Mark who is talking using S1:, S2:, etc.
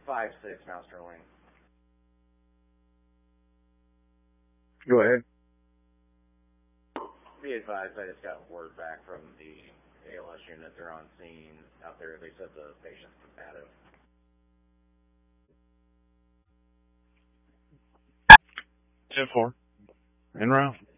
S1: 5-6 Mount Sterling.
S2: Go ahead.
S1: Be advised, I just got word back from the ALS unit. They're on scene out there. They said the patient's combative.
S2: 10-4. En route.